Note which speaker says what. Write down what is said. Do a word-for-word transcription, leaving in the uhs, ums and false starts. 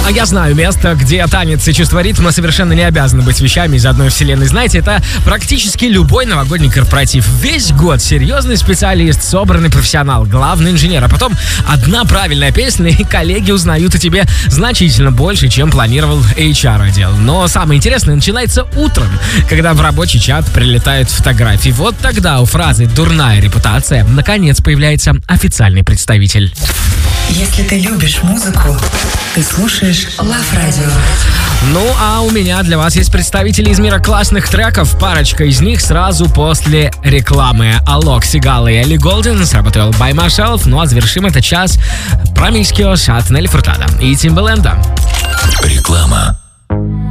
Speaker 1: А я знаю место, где танец и чувство ритма совершенно не обязаны быть вещами из одной вселенной. Знаете, это практически любой новогодний корпоратив. Весь год серьезный специалист, собранный профессионал, главный инженер. А потом одна правильная песня, и коллеги узнают о тебе значительно больше, чем планировал эйч ар-отдел. Но самое интересное начинается утром, когда в рабочий чат прилетают фотографии. Вот тогда у фразы «дурная репутация» наконец появляется официальный представитель.
Speaker 2: Если ты любишь музыку, ты слушаешь Love Radio.
Speaker 1: Ну, а у меня для вас есть представители из мира классных треков. Парочка из них сразу после рекламы. Алок Сигала и Элли Голден сработал By Myself. Ну, а завершим этот час Промискиос от Нелли Фуртадо и Тимбаленда.
Speaker 3: Реклама.